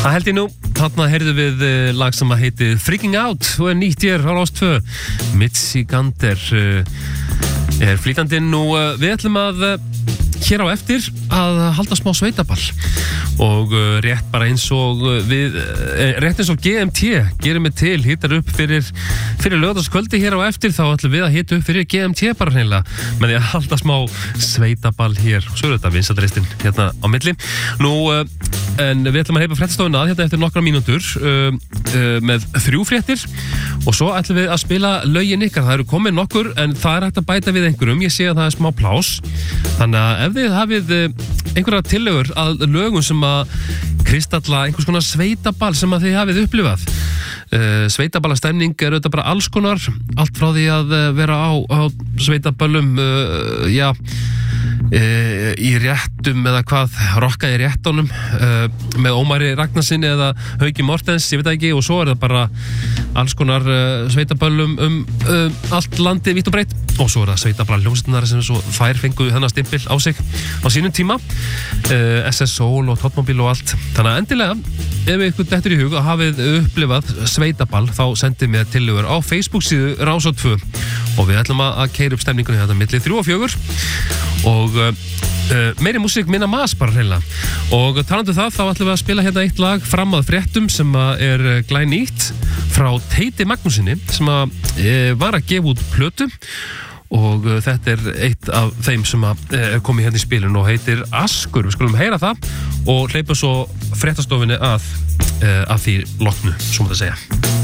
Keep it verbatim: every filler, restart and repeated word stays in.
Það held ég nú, þarna heyrðum við uh, lag sem að heiti Freaking Out og er nýtt hér á Rás tvö. Mitzi Gander uh, er flýtandinn og uh, við ætlum að uh, hér á eftir að halda smá sveitaball og uh, rétt bara eins og uh, við, uh, rétt eins og G M T gerum við til, hittar upp fyrir fyrir laugardagskvöldi hér á eftir, þá ætlum við að hita upp fyrir G M T bara hreinlega með því að halda smá sveitaball hér og svo er þetta vinsadreistinn hérna á milli. Nú, uh, en við ætlum að heipa fréttastofuna að hérna eftir nokkra mínútur uh, uh, með þrjú fréttir og svo ætlum við að spila lögin ykkar. Það eru komið nokkur en það er hægt að bæta við einhverjum, ég sé að það er smá plás, þannig að ef þið hafið einhverja tillögur að lögum sem að kristalla einhvers konar sveitaball sem að þið hafið upplifað. Uh, sveitaballastemmning er auðvitað bara alls konar, allt frá því að vera á, á sveitaballum, uh, já, uh, í réttum eða hvað, rokka í réttunum uh, með Ómari Ragnarsinni eða Hauki Mortens, ég veit ekki, og svo er það bara alls konar uh, sveitaballum um uh, allt landi vítt og breytt, og svo er það sveitaballa hljómsveitarnar sem svo fær fengu þennan stimpil á sig á sínum tíma, uh, S S Soul og Totmobil og allt. Þannig að endilega ef ykkur dettur í hug að hafið upplifað sveitaball, þá sendið mér tillögur á Facebook síðu Rás tvö og við ætlum að keyra upp stemningunni þetta milli þrjú og fjögur og uh, uh, meiri músík, minna mas bara hreinlega. Og talandi um það, þá ætlum við að spila hérna eitt lag fram að fréttum sem að er glænýtt frá Teiti Magnúsinni sem að uh, var að gefa út plötu og uh, þetta er eitt af þeim sem að er uh, komið hérna í spilun og heitir Askur. Við skulum heyra það og hleypa svo fréttastofinni að, uh, að því loknu, svo má það segja.